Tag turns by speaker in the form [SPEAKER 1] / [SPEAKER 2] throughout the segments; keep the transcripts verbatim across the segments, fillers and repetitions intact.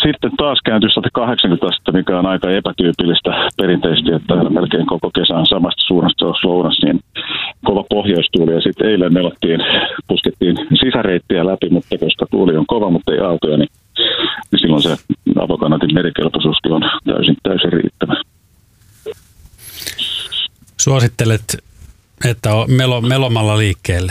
[SPEAKER 1] sitten taas kääntyi sata kahdeksankymmentä astetta, mikä on aika epätyypillistä perinteisesti, että melkein koko kesä on samasta suunnasta se on lounas, niin kova pohjoistuuli. Ja sitten eilen melottiin, puskettiin sisäreittiä läpi, mutta koska tuuli on kova, mutta ei aaltoja, niin, niin silloin se avokanaatin merikelpoisuuskin on täysin, täysin riittävä.
[SPEAKER 2] Suosittelet, että on melo, melomalla liikkeelle?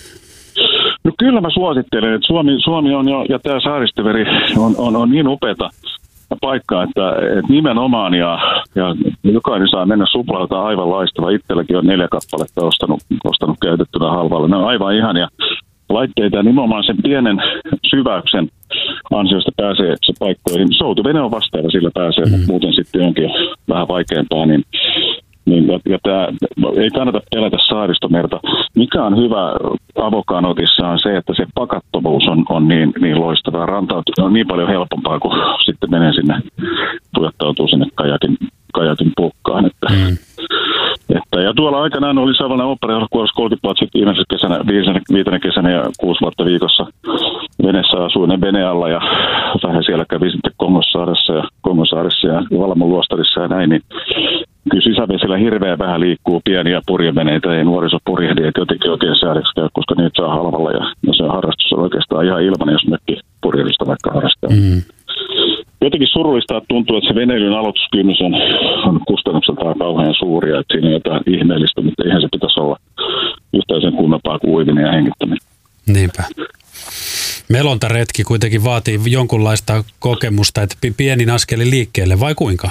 [SPEAKER 1] No kyllä mä suosittelen, että Suomi, Suomi on jo, ja tämä Saaristomeri on, on, on niin upeata paikkaa, että, että nimenomaan ja, ja jokainen saa mennä suplaalta aivan laistava. Itselläkin on neljä kappaletta ostanut, ostanut käytettynä halvalla. Ne on aivan ihania laitteita ja nimenomaan sen pienen syväyksen ansiosta pääsee se paikkoihin. Soutuvene on vastaava, sillä pääsee, mm. mutta muuten sitten onkin vähän vaikeampaa, niin Niin, ja, ja tää, ei kannata pelätä Saaristomerta. Mikä on hyvä avokanotissa on se, että se pakattomuus on, on niin, niin loistavaa. Rantautuu on niin paljon helpompaa, kun sitten menee sinne, tujottautuu sinne kajakin, kajakin pukkaan. Että, mm. että, ja tuolla aikanaan oli Savonan oopperajuhlakuorossa kolmekymmentä vuotta sitten viimeisessä kesänä, viitenä kesänä ja kuusi vuotta viikossa veneessä asuinen vene alla ja vähän siellä kävi sitten Kongosaaressa ja Kongosaaressa ja Valmon luostarissa ja näin, niin kyllä sisävesillä hirveän vähän liikkuu pieniä purjeveneitä, ei nuoriso purjehdi, eikä jotenkin oikein säädöksi käy, koska niitä saa halvalla ja, ja se harrastus on oikeastaan ihan ilman, jos mökki purjehdista vaikka harrastaa. Mm. Jotenkin surullista, että tuntuu, että se veneilyn aloituskynnys on, on kustannukseltaan kauhean suuria, että siinä on jotain ihmeellistä, mutta eihän se pitäisi olla yhtään sen kunnompaa kuin uiminen ja hengittäminen.
[SPEAKER 2] Niinpä. Melontaretki kuitenkin vaatii jonkunlaista kokemusta, että pienin askeli liikkeelle, vai kuinka?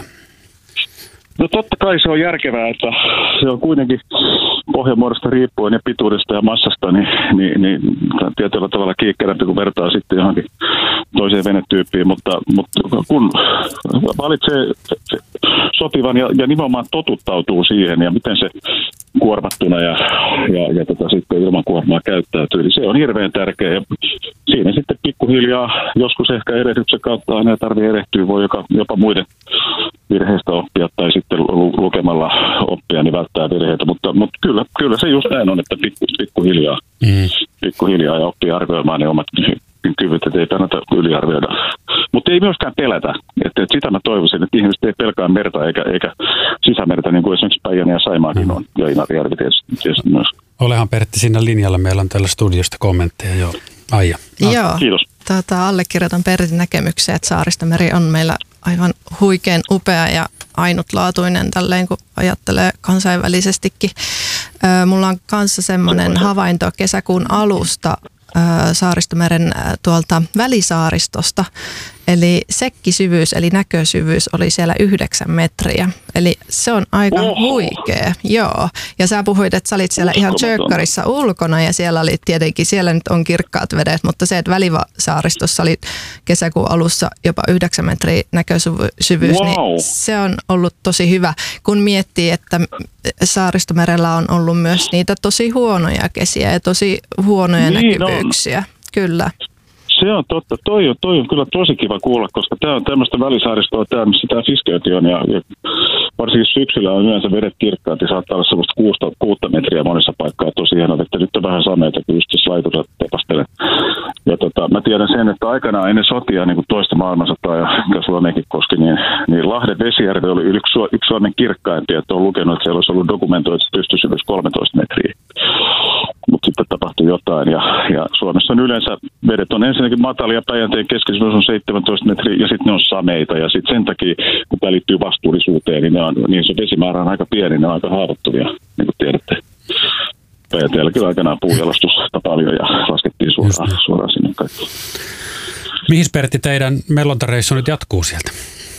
[SPEAKER 1] No totta kai se on järkevää, että se on kuitenkin pohjamuodosta riippuen ja pituudesta ja massasta, niin, niin, niin tietyllä tavalla kiikkerämpi, kun vertaa sitten johonkin toiseen venetyyppiin, mutta, mutta kun valitsee sopivan ja, ja nimenomaan totuttautuu siihen ja miten se kuormattuna ja, ja, ja tota, sitten ilman kuormaa käyttäytyy, niin se on hirveän tärkeä ja siinä sitten pikkuhiljaa joskus ehkä erehdyksen kautta aina ei tarvitse erehtyä, voi joka, jopa muiden virheistä oppia tai sitten lukemalla oppia, niin välttää virheitä, mutta, mutta kyllä, kyllä se just näin on, että pikku, pikkuhiljaa, mm. pikkuhiljaa ja oppii arvioimaan ne omat kyvyt, että ei kannata yliarvioida. Mutta ei myöskään pelätä. Että, että sitä mä toivoisin, että ihmiset ei pelkää merta eikä, eikä sisämerta, niin kuin esimerkiksi Päijänne ja Saimaakin mm. on, ja Inarijärvi tietysti, tietysti myös.
[SPEAKER 2] Olehan Pertti siinä linjalla, meillä on täällä studiosta kommentteja jo. Aija.
[SPEAKER 3] Ah. Joo,
[SPEAKER 1] kiitos.
[SPEAKER 3] Tota, allekirjoitan Pertin näkemykseen, että Saaristomeri on meillä aivan huikean upea ja ainutlaatuinen tälleen, kun ajattelee kansainvälisestikin. Ö, mulla on kanssa semmoinen havainto kesäkuun alusta ö, Saaristomeren tuolta Välisaaristosta. Eli sekkisyvyys, eli näkösyvyys oli siellä yhdeksän metriä. Eli se on aika oh. huikea. Joo. Ja sä puhuit, että sä olit siellä ihan Tjökkarissa ulkona ja siellä oli tietenkin, siellä nyt on kirkkaat vedet, mutta se, että Välisaaristossa oli kesäkuun alussa jopa yhdeksän metriä näkösyvyys, wow. niin se on ollut tosi hyvä. Kun miettii, että Saaristomerellä on ollut myös niitä tosi huonoja kesiä ja tosi huonoja niin näkyvyyksiä. On. Kyllä.
[SPEAKER 1] Se on totta. Toi on, toi on kyllä tosi kiva kuulla, koska tämä on tämmöistä välisaaristoa, tämä, missä tämä fiskeyty on. Ja, ja varsinkin syksyllä on yleensä vedet kirkkaat ja saattaa olla semmoista kuusta, kuutta metriä monessa paikkaa. Tosi hienoa, että nyt on vähän sameita, kun just tässä laitulla tepastelen. Ja tota, mä tiedän sen, että aikanaan ennen sotia, niin kuin toista maailmansotaa ja mikä Suomeenkin koski, niin, niin Lahden Vesijärvi oli yksi, yksi Suomen kirkkaimpia. Että on lukenut, että siellä olisi ollut dokumentoitu pystysyvyys kolmetoista metriä. Mutta sitten tapahtui jotain ja, ja Suomessa on yleensä vedet on ensinnäkin matalia, Päijänteen keskisyvyys on seitsemäntoista metriä ja sitten ne on sameita ja sitten sen takia, kun tämä liittyy vastuullisuuteen, niin, ne on, niin se vesimäärä on aika pieni, ne on aika haavoittuvia, niin kuin tiedätte. Päijänteelläkin aikanaan puujalostusta paljon ja laskettiin suoraan, suoraan sinne kaikki.
[SPEAKER 2] Mihin Pertti teidän melontareissu nyt jatkuu sieltä?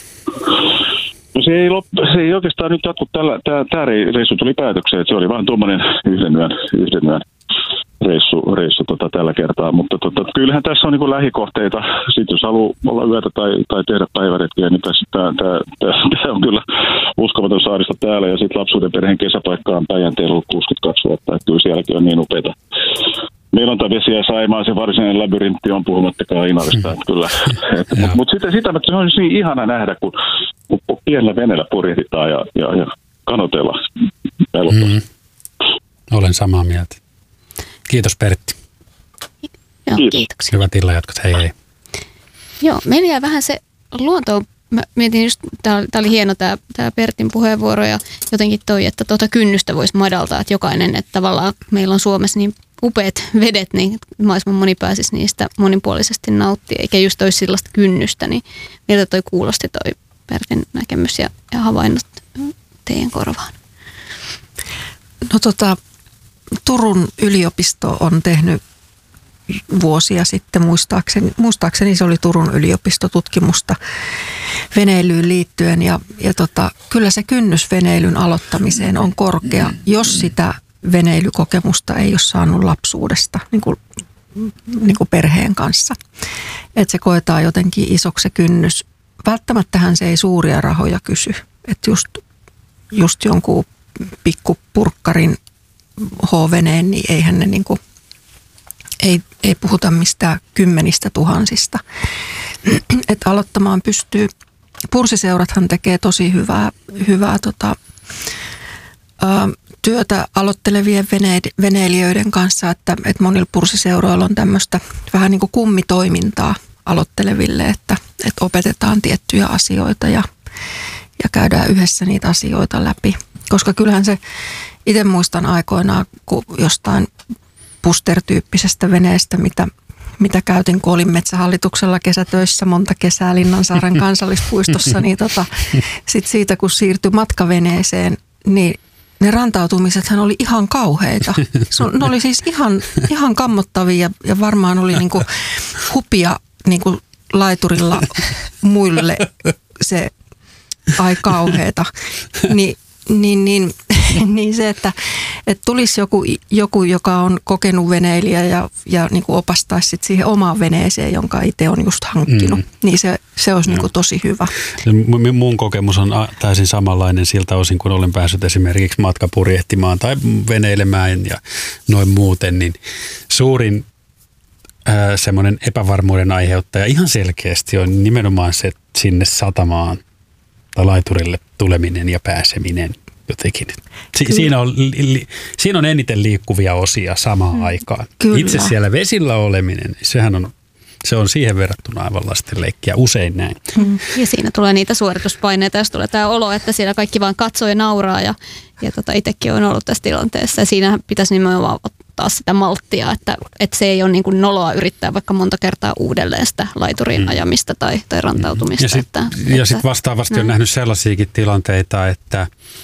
[SPEAKER 1] No se ei, lop, se ei oikeastaan nyt jatku. Tämä reissu tuli päätökseen, että se oli vaan tuommoinen yhden yön, yhden yön reissu, reissu tota, tällä kertaa. Mutta tota, kyllähän tässä on niin lähikohteita. Sitten jos haluaa olla yötä tai, tai tehdä päiväretkiä, niin tämä on kyllä uskomaton saaristo täällä. Ja sitten lapsuuden perheen kesäpaikka on Päijänteellä ollut kuusikymmentäkaksi vuotta. Että kyllä sielläkin on niin upeita. Melontavesi ja Saimaa, se varsinainen labyrintti on puhumattakaan Inarista, että kyllä. Mutta mut sitten sitä, että se on niin ihana nähdä, kun, kun pienellä veneellä purjehditaan ja, ja, ja kanoteella pelottaa. Mm.
[SPEAKER 2] Olen samaa mieltä. Kiitos Pertti.
[SPEAKER 4] Joo, kiitoksia.
[SPEAKER 2] Hyvät illanjatkot, hei hei.
[SPEAKER 4] Joo, meillä jää vähän se luontoon, mä mietin just, tää, tää oli hieno tää, tää Pertin puheenvuoro ja jotenkin toi, että tuota kynnystä voisi madaltaa, että jokainen, että tavallaan meillä on Suomessa niin upeat vedet, niin mahdollisimman moni pääsisi niistä monipuolisesti nauttia, eikä just olisi sellaista kynnystä, niin miltä toi kuulosti toi Pertin näkemys ja, ja havainnot teidän korvaan?
[SPEAKER 5] No tota, Turun yliopisto on tehnyt vuosia sitten, muistaakseni, muistaakseni se oli Turun yliopistotutkimusta veneilyyn liittyen ja, ja tota, kyllä se kynnys veneilyn aloittamiseen on korkea, jos sitä veneilykokemusta ei ole saanut lapsuudesta niin kuin, niin kuin perheen kanssa. Että se koetaan jotenkin isoksi se kynnys. Välttämättähän se ei suuria rahoja kysy, että just, just jonkun pikkupurkkarin H-veneen, niin eihän ne niin kuin, ei, ei puhuta mistään kymmenistä tuhansista. Että aloittamaan pystyy. Pursiseurathan tekee tosi hyvää, hyvää tota, ä, työtä aloittelevien vene, veneilijöiden kanssa, että, että monilla pursiseuroilla on tämmöistä vähän niin kuin kummitoimintaa aloitteleville, että, että opetetaan tiettyjä asioita ja, ja käydään yhdessä niitä asioita läpi. Koska kyllähän se, itse muistan aikoinaan, kun jostain Puster-tyyppisestä veneestä, mitä, mitä käytin, kun olin Metsähallituksella kesätöissä monta kesää Linnansaaren kansallispuistossa, niin tota, sit siitä kun siirtyi matkaveneeseen, niin ne rantautumisethan oli ihan kauheita. Ne oli siis ihan, ihan kammottavia ja varmaan oli niinku hupia niinku laiturilla muille se ai kauheeta. Ni, niin, niin, niin se, että, että tulisi joku, joku, joka on kokenut veneilijä ja, ja niin kuin opastaisi sit siihen omaan veneeseen, jonka itse on just hankkinut, mm. niin se, se olisi niin kuin tosi hyvä.
[SPEAKER 2] Mun kokemus on täysin samanlainen siltä osin, kun olen päässyt esimerkiksi matkapurjehtimaan tai veneilemään ja noin muuten, niin suurin äh, semmoinen epävarmuuden aiheuttaja ihan selkeästi on nimenomaan se sinne satamaan tai laiturille tuleminen ja pääseminen jotenkin. Si- siinä, on, li- siinä on eniten liikkuvia osia samaan mm. aikaan.
[SPEAKER 5] Kyllä.
[SPEAKER 2] Itse siellä vesillä oleminen, sehän on, se on siihen verrattuna aivan lastenleikkiä, usein näin.
[SPEAKER 4] Mm. Ja siinä tulee niitä suorituspaineita, jos tulee tämä olo, että siellä kaikki vaan katsoo ja nauraa ja, ja tota, itsekin on ollut tässä tilanteessa. Ja siinä pitäisi nimenomaan ottaa sitä malttia, että, että se ei ole niin kuin noloa yrittää vaikka monta kertaa uudelleen sitä laiturin mm. ajamista tai, tai rantautumista.
[SPEAKER 2] Ja sitten sit vastaavasti näin. On nähnyt sellaisiakin tilanteita, että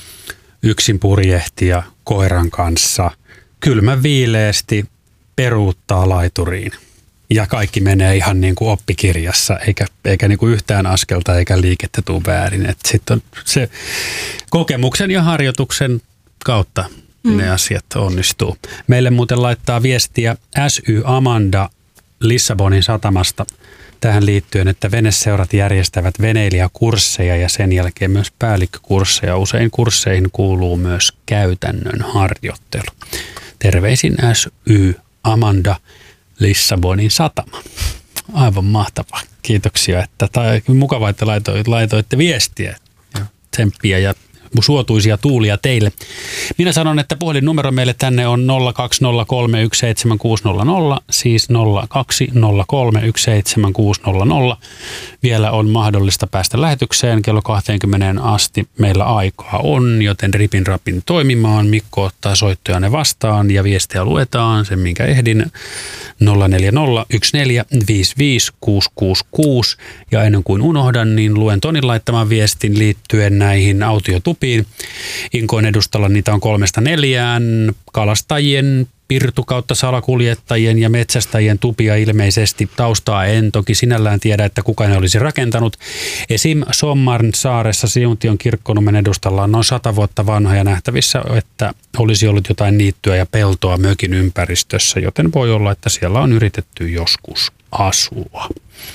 [SPEAKER 2] yksin purjehtija koiran kanssa kylmän viileästi peruuttaa laituriin. Ja kaikki menee ihan niin kuin oppikirjassa, eikä, eikä niin kuin yhtään askelta eikä liikettä tule väärin. Sitten on se kokemuksen ja harjoituksen kautta mm. ne asiat onnistuu. Meille muuten laittaa viestiä S Y Amanda Lissabonin satamasta tähän liittyen, että veneseurat järjestävät veneilijäkursseja ja sen jälkeen myös päällikkökursseja. Usein kursseihin kuuluu myös käytännön harjoittelu. Terveisin S Y Amanda Lissabonin satama. Aivan mahtavaa. Kiitoksia, että tai mukavaa, että laitoitte, laitoitte viestiä ja tsemppiä ja suotuisia tuulia teille. Minä sanon, että puhelinnumero meille tänne on nolla kaksi nolla kolme yksi seitsemän kuusi nolla nolla, siis nolla kaksi nolla kolme yksi seitsemän kuusi nolla nolla. Vielä on mahdollista päästä lähetykseen kello kaksikymmentä asti. Meillä aikaa on, joten ripin rapin toimimaan. Mikko ottaa soittojanne vastaan ja viestiä luetaan, sen minkä ehdin. nolla neljä nolla yksi neljä viisi viisi kuusi kuusi kuusi. Ja ennen kuin unohdan, niin luen Tonin laittaman viestin liittyen näihin autiotupiin. Inkoon edustalla niitä on kolmesta neljään. Kalastajien, pirtu kautta salakuljettajien ja metsästäjien tupia ilmeisesti. Taustaa en toki sinällään tiedä, että kuka ne olisi rakentanut. Esim. Sommarn saaressa Siuntion kirkkonummen edustalla on noin sata vuotta vanhoja nähtävissä, että olisi ollut jotain niittyä ja peltoa mökin ympäristössä, joten voi olla, että siellä on yritetty joskus asua.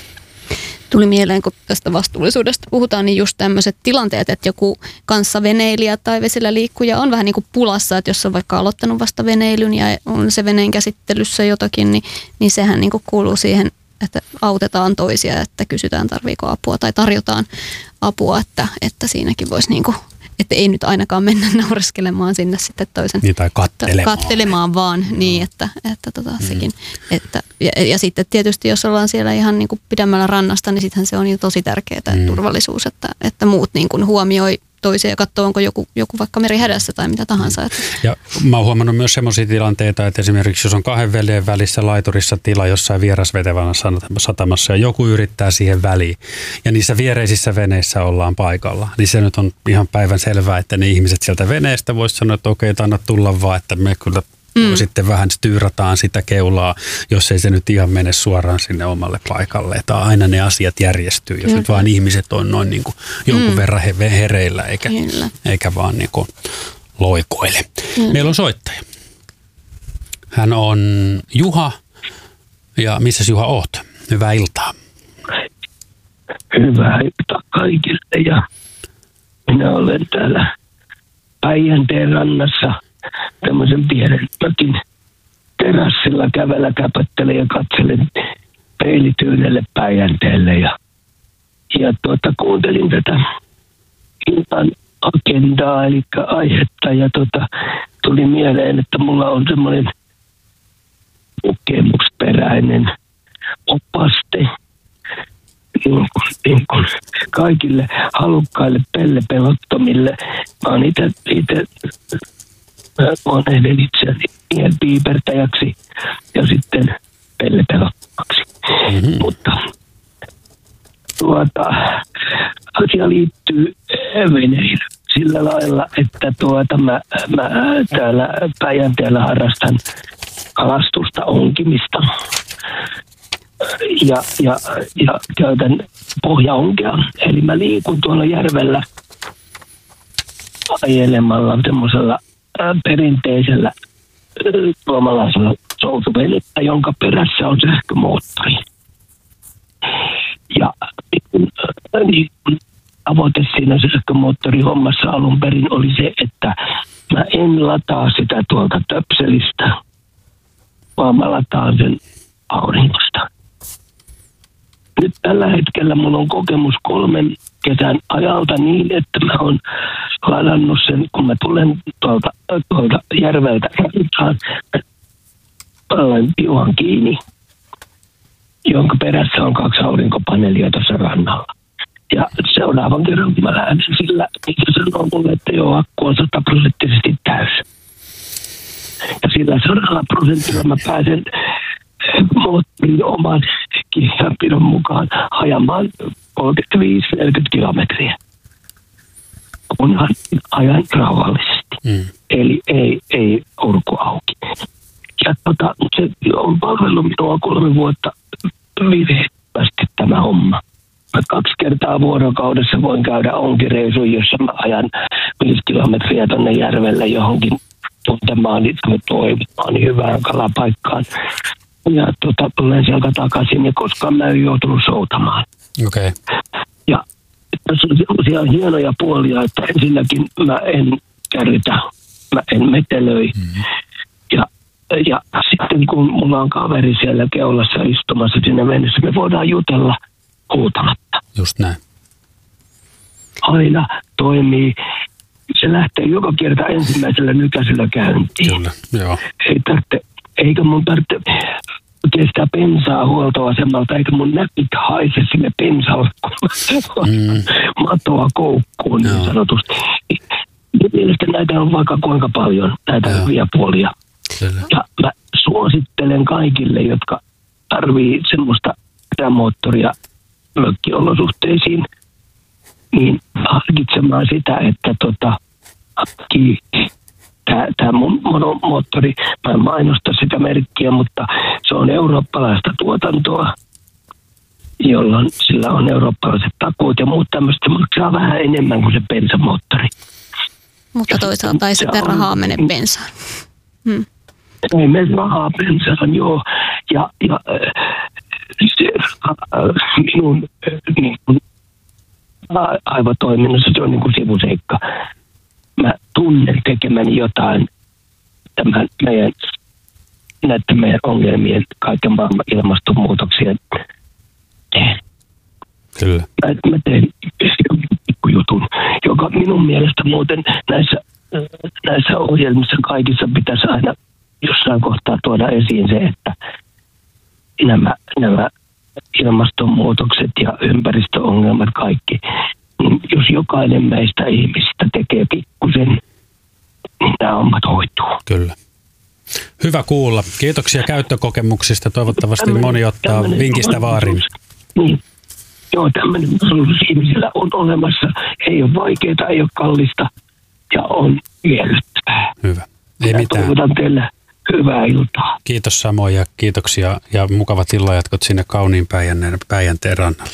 [SPEAKER 4] Tuli mieleen, kun tästä vastuullisuudesta puhutaan, niin just tämmöiset tilanteet, että joku kanssaveneilijä tai vesillä liikkuja on vähän niin kuin pulassa, että jos on vaikka aloittanut vasta veneilyn ja on se veneen käsittelyssä jotakin, niin, niin sehän niin kuin kuuluu siihen, että autetaan toisia, että kysytään tarviiko apua tai tarjotaan apua, että, että siinäkin voisi niin kuin että ei nyt ainakaan mennä naureskelemaan sinne sitten toisen.
[SPEAKER 2] Niin, tai kattelemaan.
[SPEAKER 4] Kattelemaan vaan, no. niin, että, että tota, mm. sekin. Että, ja, ja sitten tietysti, jos ollaan siellä ihan niin kuin pidemmällä rannasta, niin sittenhän se on jo tosi tärkeää mm. turvallisuus, että, että muut niin kuin huomioi toisia ja katsoo, onko joku, joku vaikka merihädässä tai mitä tahansa.
[SPEAKER 2] Ja mä oon huomannut myös semmoisia tilanteita, että esimerkiksi jos on kahden veljen välissä laiturissa tila jossain vierasvetevänä satamassa ja joku yrittää siihen väliin ja niissä viereisissä veneissä ollaan paikalla, niin se nyt on ihan päivän selvää, että ne ihmiset sieltä veneestä voisi sanoa, että okei, anna tulla vaan, että me kyllä mm. sitten vähän styyrataan sitä keulaa, jos ei se nyt ihan mene suoraan sinne omalle paikalle. Että aina ne asiat järjestyy, jos nyt vaan ihmiset on noin niin kuin jonkun mm. verran hereillä, eikä, eikä vaan niin kuin loikoile. Mm. Meillä on soittaja. Hän on Juha. Ja missäs Juha oot? Hyvää iltaa.
[SPEAKER 6] Hyvää iltaa kaikille ja minä olen täällä Päijänteen rannassa tämmöisen pienen mökin terassilla kävellä käpöttelen ja katselen peilityynelle Päijänteelle ja, ja tuota, kuuntelin tätä iltan agendaa eli aihetta ja tuota, tuli mieleen, että mulla on semmoinen kokemusperäinen opaste niin kuin, niin kuin kaikille halukkaille pellepelottomille. Mä oon itse, itse mä oon ehden itseäni piipertäjäksi ja sitten pellepelottomaksi. Mm-hmm. Mutta tuota, asia liittyy veneilyyn sillä lailla, että tuota, mä, mä täällä Päijänteellä harrastan kalastusta, onkimista ja, ja, ja käytän pohjaonkea. Eli mä liikun tuolla järvellä ajelemalla semmoisella perinteisellä suomalaisella soutuveneellä, jonka perässä on sähkömoottori. Ja niin, tavoite siinä sähkömoottorihommassa alun perin oli se, että mä en lataa sitä tuolta töpselistä, vaan mä lataan sen aurinkosta. Nyt tällä hetkellä mulla on kokemus kolmen kesän ajalta niin, että mä oon ladannut sen, kun mä tulen tuolta, tuolta järveltä rantaan, pallain piuhan kiinni, jonka perässä on kaksi aurinkopaneelia tuossa rannalla. Ja seuraavan kerran, kun mä lähden sillä, niin se sanoo mulle, että joo, akku on sataprosenttisesti täys. Ja sillä sadalla prosentilla mä pääsen moottorin oman kirjanpidon mukaan hajamaan kolmekymmentäviisi neljäkymmentä kilometriä. Kunhan ajan rauhallisesti. Mm. Eli ei, ei urku auki. Ja tota, se on palvellut minua kolme vuotta virheettömästi tämä homma. Mä kaksi kertaa vuorokaudessa voin käydä onkireisuun, jossa mä ajan viisi kilometriä tonne järvelle johonkin tuntemaan toivomaan hyvään kalapaikkaan. Ja tota, tulen sieltä takaisin ja koskaan mä en joutunut soutamaan.
[SPEAKER 2] Okay.
[SPEAKER 6] Ja tässä on sellaisia hienoja puolia, että ensinnäkin mä en kärrytä, mä en metelöi. Mm-hmm. Ja, ja sitten kun mulla on kaveri siellä keulassa istumassa siinä veneessä, me voidaan jutella huutamatta.
[SPEAKER 2] Just näin.
[SPEAKER 6] Aina toimii. Se lähtee joka kerta ensimmäisellä nykäisellä käyntiin.
[SPEAKER 2] Kyllä, joo.
[SPEAKER 6] Ei tarvitse, eikä mun tarvitse kestää bensaa huoltoasemalta, eikä mun näpit haise sinne bensalle, kun mm. matoa koukkuun niin sanotusti. Mielestäni näitä on vaikka kuinka paljon, näitä joo. hyviä puolia. Kyllä. Ja mä suosittelen kaikille, jotka tarvii semmoista erämoottoria mökkiolosuhteisiin, niin harkitsemaan sitä, että tota, tämä mun monomoottori, mä en mainosta sitä merkkiä, mutta se on eurooppalaista tuotantoa, jolloin sillä on eurooppalaiset takuut ja muut tämmöistä, se maksaa vähän enemmän kuin se bensamoottori.
[SPEAKER 4] Mutta toisaalta ei sitten rahaa mene bensaan. Hmm.
[SPEAKER 6] Ei mene rahaa bensaan, joo. Ja, ja se, äh, minun äh, niin kuin, aivotoiminnassa se on niin kuin sivuseikka. Mä tunnen tekemäni jotain tämän meidän, näiden meidän ongelmien, kaiken maailman ilmastonmuutoksien teen.
[SPEAKER 2] Kyllä.
[SPEAKER 6] Mä, mä teen pikkujutun, joka minun mielestä muuten näissä, näissä ohjelmissa kaikissa pitäisi aina jossain kohtaa tuoda esiin se, että nämä, nämä ilmastonmuutokset ja ympäristöongelmat kaikki, niin jos jokainen meistä ihmisistä tekee pikkusen, niin nämä hommat hoituu.
[SPEAKER 2] Kyllä. Hyvä kuulla. Kiitoksia käyttökokemuksista. Toivottavasti
[SPEAKER 6] tämmönen,
[SPEAKER 2] moni ottaa vinkistä vaarin.
[SPEAKER 6] Niin. Joo, tämmöinen mahdollisuus ihmisillä on olemassa. Ei ole vaikeaa, ei ole kallista ja on miellyttävää.
[SPEAKER 2] Hyvä. Ei
[SPEAKER 6] ja
[SPEAKER 2] mitään.
[SPEAKER 6] Toivotan teille hyvää iltaa.
[SPEAKER 2] Kiitos samoin ja kiitoksia ja mukavat illanjatkot sinne kauniin Päijänteen, Päijänteen rannalle.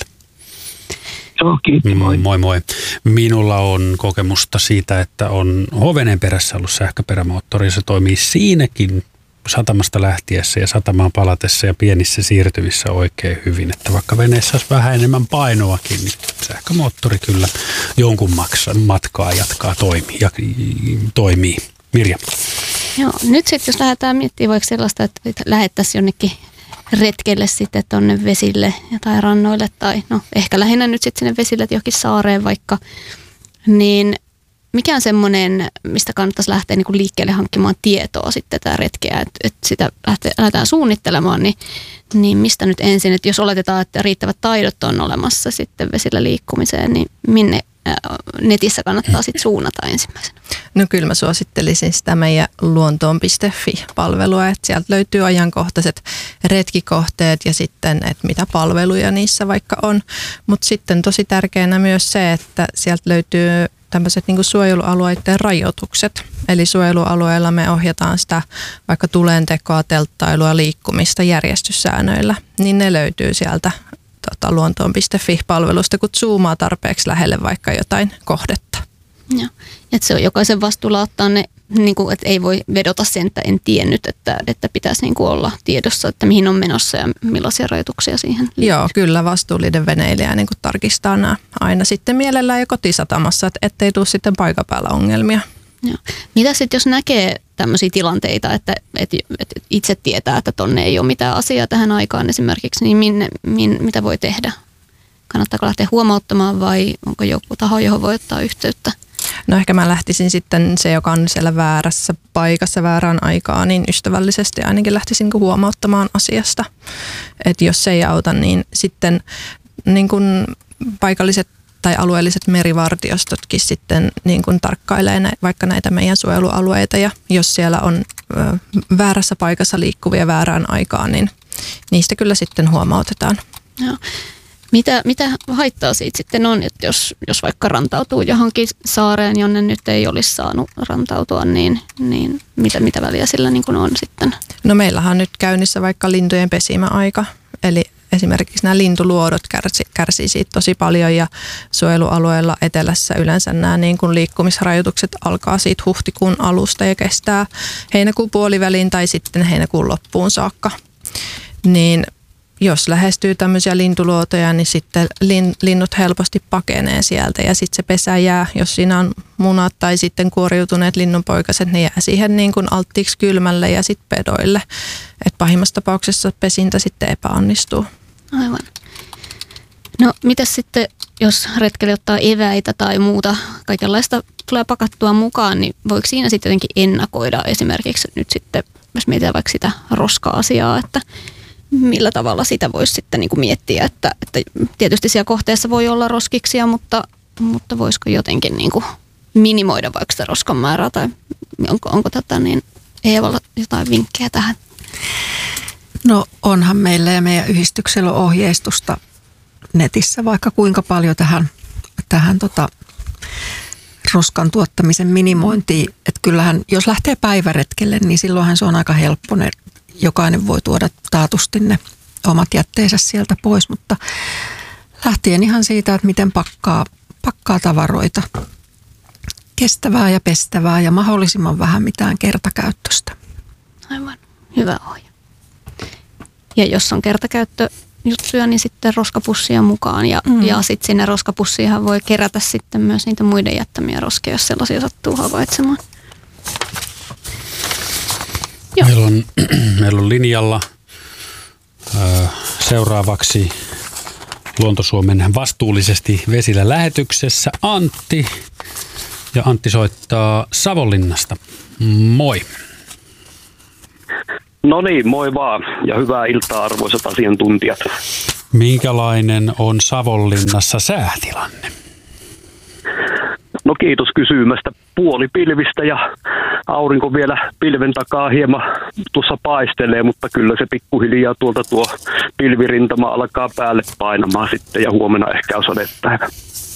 [SPEAKER 6] Joo, kiitos. Moi.
[SPEAKER 2] Moi moi. Minulla on kokemusta siitä, että on Hovenen perässä ollut sähköperämoottori. Se toimii siinäkin satamasta lähtiessä ja satamaan palatessa ja pienissä siirtymissä oikein hyvin. Että vaikka veneessä olisi vähän enemmän painoakin, niin sähkömoottori kyllä jonkun matkaa jatkaa toimii. Ja, toimii. Mirja.
[SPEAKER 4] Joo, nyt sitten jos lähdetään miettimään vaikka sellaista, että lähettäisiin jonnekin retkelle sitten tuonne vesille tai rannoille tai no ehkä lähinnä nyt sitten sinne vesille johonkin saareen vaikka, niin mikä on semmoinen, mistä kannattaisi lähteä niin kuin liikkeelle hankkimaan tietoa sitten tämä retkeä, että, että sitä lähtee, lähdetään suunnittelemaan, niin, niin mistä nyt ensin, että jos oletetaan, että riittävät taidot on olemassa sitten vesillä liikkumiseen, niin minne netissä kannattaa sitten suunnata ensimmäisenä?
[SPEAKER 3] No kyllä mä suosittelisin sitä meidän luontoon piste fi-palvelua, että sieltä löytyy ajankohtaiset retkikohteet ja sitten, että mitä palveluja niissä vaikka on. Mutta sitten tosi tärkeänä myös se, että sieltä löytyy tämmöiset niin kuin suojelualueiden rajoitukset. Eli suojelualueella me ohjataan sitä vaikka tulentekoa, telttailua, liikkumista järjestyssäännöillä, niin ne löytyy sieltä Tota, luontoon piste fi-palvelusta, kun zoomaa tarpeeksi lähelle vaikka jotain kohdetta.
[SPEAKER 4] Joo. Että se on jokaisen vastuulla ottaa ne, niin kuin, että ei voi vedota sen, että en tiennyt, että, että pitäisi niin kuin olla tiedossa, että mihin on menossa ja millaisia rajoituksia siihen liittyy.
[SPEAKER 3] Joo, kyllä vastuullinen veneilijä niin kuin tarkistaa nämä aina sitten mielellään jo kotisatamassa, että ettei tule sitten paikan päällä ongelmia.
[SPEAKER 4] Joo. Mitä sitten, jos näkee tämmöisiä tilanteita, että, että, että itse tietää, että tonne ei ole mitään asiaa tähän aikaan esimerkiksi, niin minne, min, mitä voi tehdä? Kannattaako lähteä huomauttamaan vai onko joku taho, johon voi ottaa yhteyttä?
[SPEAKER 3] No ehkä mä lähtisin sitten se, joka on siellä väärässä paikassa väärään aikaan, niin ystävällisesti ainakin lähtisin huomauttamaan asiasta. Että jos se ei auta, niin sitten niin kun paikalliset tai alueelliset merivartiostotkin sitten niin kuin tarkkailee nä- vaikka näitä meidän suojelualueita ja jos siellä on ö, väärässä paikassa liikkuvia väärään aikaan, niin niistä kyllä sitten huomautetaan.
[SPEAKER 4] Joo. Mitä, mitä haittaa siitä sitten on, että jos, jos vaikka rantautuu johonkin saareen, jonne nyt ei olisi saanut rantautua, niin, niin mitä, mitä väliä sillä niin kuin on sitten?
[SPEAKER 3] No meillähän on nyt käynnissä vaikka lintujen pesimäaika, eli esimerkiksi nämä lintuluodot kärsi, kärsii siitä tosi paljon ja suojelualueella etelässä yleensä nämä niin kuin liikkumisrajoitukset alkaa siitä huhtikuun alusta ja kestää heinäkuun puoliväliin tai sitten heinäkuun loppuun saakka. Niin jos lähestyy tämmöisiä lintuluotoja, niin sitten lin, linnut helposti pakenee sieltä ja sitten se pesä jää, jos siinä on munat tai sitten kuoriutuneet linnunpoikaset, ne jää siihen niin kuin alttiiksi kylmälle ja sitten pedoille. Et pahimmassa tapauksessa pesintä sitten epäonnistuu.
[SPEAKER 4] Aivan. No mitäs sitten, jos retkeli ottaa eväitä tai muuta, kaikenlaista tulee pakattua mukaan, niin voiko siinä sitten jotenkin ennakoida esimerkiksi nyt sitten, jos mietitään vaikka sitä roska-asiaa, että millä tavalla sitä voisi sitten niin kuin miettiä, että, että tietysti siellä kohteessa voi olla roskiksia, mutta, mutta voisiko jotenkin niin kuin minimoida vaikka sitä roskan määrää tai onko, onko tätä niin Eevalla jotain vinkkejä tähän?
[SPEAKER 5] No onhan meillä ja meidän yhdistyksellä on ohjeistusta netissä vaikka kuinka paljon tähän, tähän tota, roskan tuottamisen minimointiin. Että kyllähän jos lähtee päiväretkelle, niin silloinhan se on aika helppo. Ne, jokainen voi tuoda taatusti ne omat jätteensä sieltä pois, mutta lähtien ihan siitä, että miten pakkaa, pakkaa tavaroita. Kestävää ja pestävää ja mahdollisimman vähän mitään kertakäyttöistä.
[SPEAKER 4] Aivan. Hyvä ohje. Ja jos on kertakäyttöjuttuja, niin sitten roskapussia mukaan. Ja, mm. ja sitten sinne roskapussiinhan voi kerätä sitten myös niitä muiden jättämiä roskeja, jos sellaisia sattuu havaitsemaan.
[SPEAKER 2] Meillä on, meillä on linjalla ö, seuraavaksi Luonto Suomen vastuullisesti vesillä lähetyksessä Antti. Ja Antti soittaa Savonlinnasta. Moi.
[SPEAKER 7] No niin, moi vaan ja hyvää iltaa arvoisat asiantuntijat.
[SPEAKER 2] Minkälainen on Savonlinnassa säätilanne?
[SPEAKER 7] No kiitos kysymästä. Puoli pilvistä ja aurinko vielä pilven takaa hieman tuossa paistelee, mutta kyllä se pikkuhiljaa tuolta tuo pilvirintama alkaa päälle painamaan sitten ja huomenna ehkä on sadepäivä.